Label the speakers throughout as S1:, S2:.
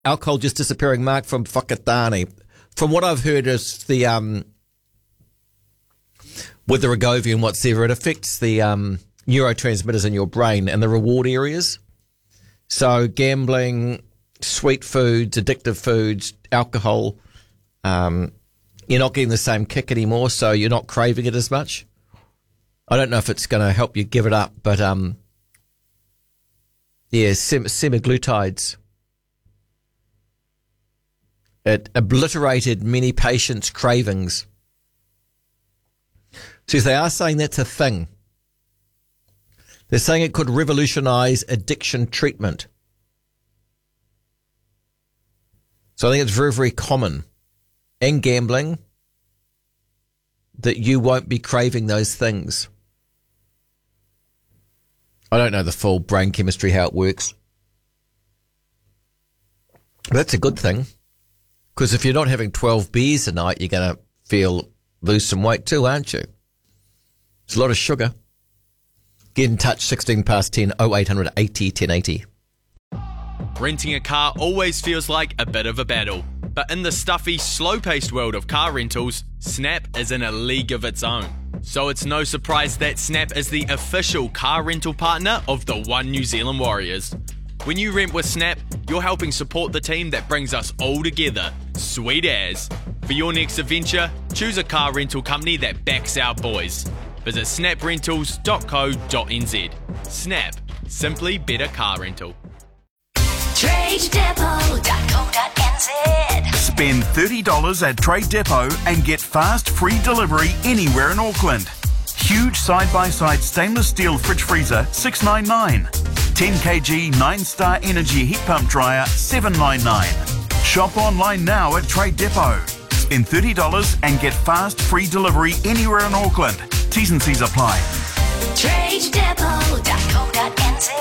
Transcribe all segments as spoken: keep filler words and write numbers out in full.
S1: alcohol just disappearing. Mark from Whakatane. From what I've heard is the, um, with the Wegovy and whatever, it affects the um, neurotransmitters in your brain and the reward areas. So gambling, sweet foods, addictive foods, alcohol, um, you're not getting the same kick anymore, so you're not craving it as much. I don't know if it's going to help you give it up, but um, yeah, sem- semaglutides. It obliterated many patients' cravings. So they are saying that's a thing. They're saying it could revolutionize addiction treatment. So I think it's very, very common in gambling that you won't be craving those things. I don't know the full brain chemistry, how it works. But that's a good thing. Because if you're not having twelve beers a night, you're going to feel, lose some weight too, aren't you? It's a lot of sugar. Get in touch, sixteen past ten, oh eight hundred eighty ten eighty.
S2: Renting a car always feels like a bit of a battle. But in the stuffy, slow-paced world of car rentals, Snap is in a league of its own. So it's no surprise that Snap is the official car rental partner of the One New Zealand Warriors. When you rent with Snap, you're helping support the team that brings us all together. Sweet as. For your next adventure, choose a car rental company that backs our boys. Visit snap rentals dot co dot n z. Snap. Simply better car rental.
S3: trade depot dot co dot n z.
S4: Spend thirty dollars at Trade Depot and get fast free delivery anywhere in Auckland. Huge side-by-side stainless steel fridge freezer, six ninety-nine. ten kilogram nine star Energy heat pump dryer, seven ninety-nine. Shop online now at Trade Depot. Spend thirty dollars and get fast free delivery anywhere in Auckland. T's and C's apply.
S3: trade depot dot co dot n z.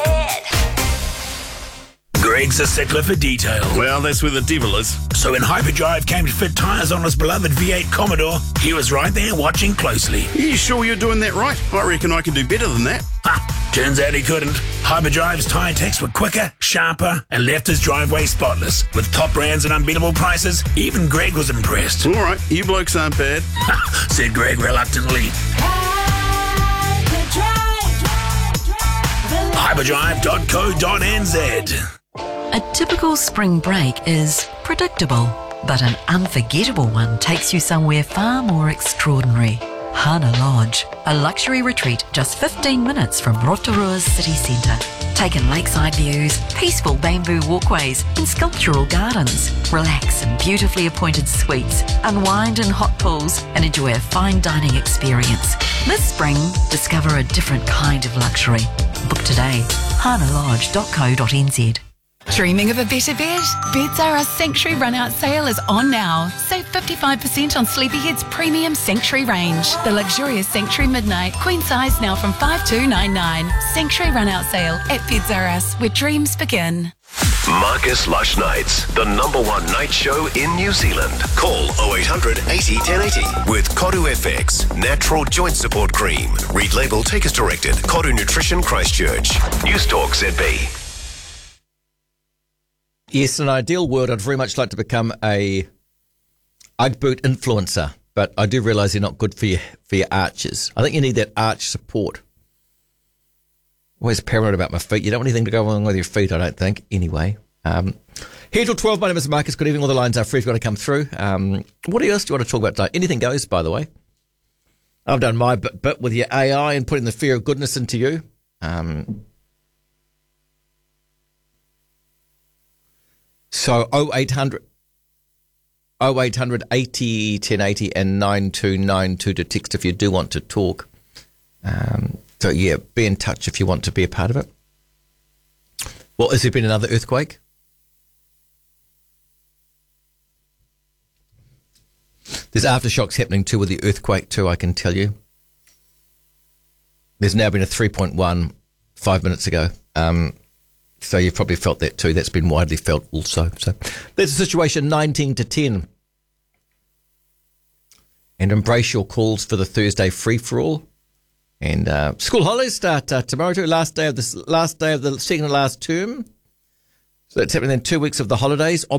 S5: Greg's a stickler for detail.
S6: Well, that's where the devil is.
S5: So when Hyperdrive came to fit tyres on his beloved V eight Commodore, he was right there watching closely.
S6: Are you sure you're doing that right? I reckon I can do better than that.
S5: Ha! Turns out he couldn't. Hyperdrive's tyre techs were quicker, sharper, and left his driveway spotless. With top brands and unbeatable prices, even Greg was impressed.
S6: All right, you blokes aren't bad.
S5: Ha! Said Greg reluctantly. Hyperdrive dot co dot n z.
S7: A typical spring break is predictable, but an unforgettable one takes you somewhere far more extraordinary. Hana Lodge, a luxury retreat just fifteen minutes from Rotorua's city centre. Take in lakeside views, peaceful bamboo walkways and sculptural gardens. Relax in beautifully appointed suites, unwind in hot pools and enjoy a fine dining experience. This spring, discover a different kind of luxury. Book today, hana lodge dot co dot n z.
S8: Dreaming of a better bed? Beds R Us Sanctuary Run-Out Sale is on now. Save fifty-five percent on Sleepyhead's premium Sanctuary range. The luxurious Sanctuary Midnight, queen size now from five two nine nine. Sanctuary Run-Out Sale at Beds R Us, where dreams begin.
S9: Marcus Lush Nights, the number one night show in New Zealand. Call oh eight hundred eighty ten eighty with Koru F X, natural joint support cream. Read label, take as directed. Koru Nutrition Christchurch. News Talk Z B.
S1: Yes, in an ideal world, I'd very much like to become a Ugg boot influencer, but I do realise they're not good for your, for your arches. I think you need that arch support. Always paranoid about my feet. You don't want anything to go wrong with your feet, I don't think. Anyway, um, here till twelve, my name is Marcus. Good evening. All the lines are free if you want to come through. Um, what else do you want to talk about tonight? Anything goes, by the way. I've done my bit, bit with your A I and putting the fear of goodness into you. Um... So oh eight hundred, oh eight hundred eighty ten eighty and nine two nine two to text if you do want to talk. Um, so yeah, be in touch if you want to be a part of it. Well, has there been another earthquake? There's aftershocks happening too with the earthquake too, I can tell you. There's now been a three point one five minutes ago. Um, So you've probably felt that too. That's been widely felt also. So there's a situation nineteen to ten. And embrace your calls for the Thursday free-for-all. And uh, school holidays start uh, tomorrow too. Last day of this, last day of the second and last term. So that's happening then two weeks of the holidays.